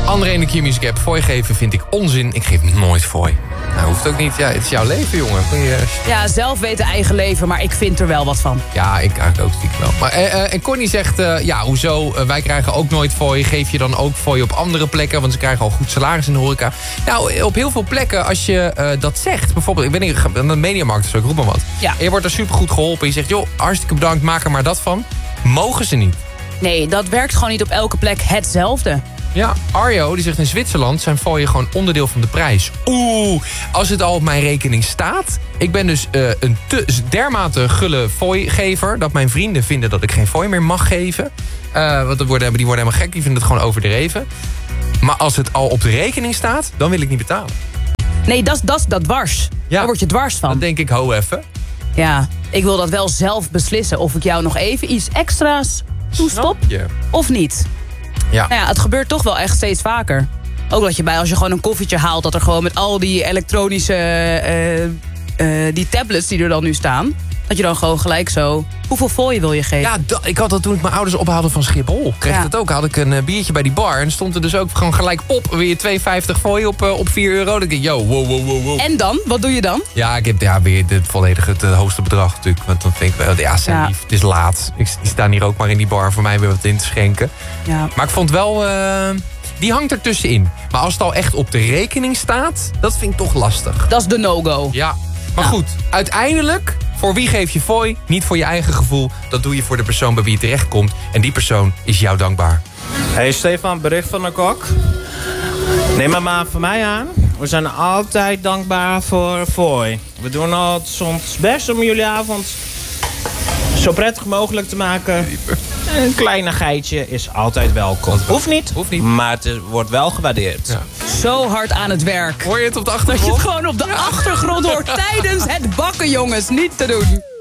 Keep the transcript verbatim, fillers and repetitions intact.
André in de Q-Music app. Fooi geven vind ik onzin. Ik geef nooit fooi. Nou, hoeft ook niet. Ja, het is jouw leven, jongen. Je... Ja, zelf weten eigen leven, maar ik vind er wel wat van. Ja, ik eigenlijk ook stiekem wel. Maar, uh, en Connie zegt, uh, ja, hoezo? Uh, wij krijgen ook nooit fooi. Geef je dan ook fooi op andere plekken? Want ze krijgen al goed salaris in de horeca. Nou, op heel veel plekken, als je uh, dat zegt... Bijvoorbeeld, ik ben in de mediamarkt, dus ik roep maar wat. Ja. En je wordt er supergoed geholpen. Je zegt, joh, hartstikke bedankt, maak er maar dat van. Mogen ze niet. Nee, dat werkt gewoon niet op elke plek hetzelfde. Ja, Arjo die zegt in Zwitserland zijn fooien gewoon onderdeel van de prijs. Oeh, als het al op mijn rekening staat. Ik ben dus uh, een te dermate gulle fooigever dat mijn vrienden vinden dat ik geen fooi meer mag geven. Uh, want die worden, die worden helemaal gek, die vinden het gewoon overdreven. Maar als het al op de rekening staat, dan wil ik niet betalen. Nee, dat is dat, dat dwars. Ja, daar word je dwars van. Dan denk ik, ho even. Ja, ik wil dat wel zelf beslissen of ik jou nog even iets extra's toestop of niet. Ja. Nou ja, het gebeurt toch wel echt steeds vaker. Ook dat je bij, als je gewoon een koffietje haalt... dat er gewoon met al die elektronische... Uh, uh, die tablets die er dan nu staan... dat je dan gewoon gelijk zo... Hoeveel fooi wil je geven? Ja, dat, ik had dat toen ik mijn ouders ophaalde van Schiphol. Kreeg ja. dat ook. Had ik een uh, biertje bij die bar. En stond er dus ook gewoon gelijk op. Weer twee vijftig fooi op, uh, op vier euro. Dan denk ik, yo, wow, wow, wow, wow. En dan? Wat doe je dan? Ja, ik heb ja, weer het volledige, het hoogste bedrag natuurlijk. Want dan denk ik wel, ja, zijn lief. Het is laat. Ik, die staan hier ook maar in die bar voor mij weer wat in te schenken. Ja. Maar ik vond wel... Uh, die hangt er tussenin. Maar als het al echt op de rekening staat... dat vind ik toch lastig. Dat is de no-go. Ja. Maar ja. goed, uiteindelijk... Voor wie geef je fooi? Niet voor je eigen gevoel. Dat doe je voor de persoon bij wie je terechtkomt. En die persoon is jou dankbaar. Hey Stefan, bericht van de kok. Neem maar maar van mij aan. We zijn altijd dankbaar voor fooi. We doen het ons best om jullie avond zo prettig mogelijk te maken. Een kleinigheidje is altijd welkom. Hoeft niet, Hoeft niet. Maar het is, wordt wel gewaardeerd. Ja. Zo hard aan het werk. Hoor je het op de Dat achtergrond? je het gewoon op de achtergrond hoort tijdens het bakken, jongens. Niet te doen.